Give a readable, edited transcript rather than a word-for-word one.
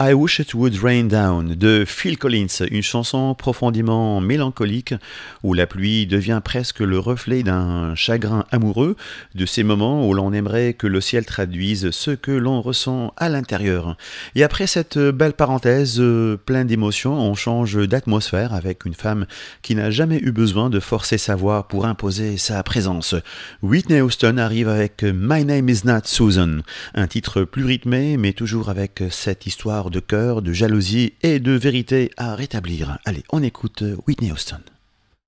I Wish It Would Rain Down de Phil Collins, une chanson profondément mélancolique où la pluie devient presque le reflet d'un chagrin amoureux, de ces moments où l'on aimerait que le ciel traduise ce que l'on ressent à l'intérieur. Et après cette belle parenthèse pleine d'émotions, on change d'atmosphère avec une femme qui n'a jamais eu besoin de forcer sa voix pour imposer sa présence. Whitney Houston arrive avec My Name Is Not Susan, un titre plus rythmé mais toujours avec cette histoire de cœur, de jalousie et de vérité à rétablir. Allez, on écoute Whitney Houston.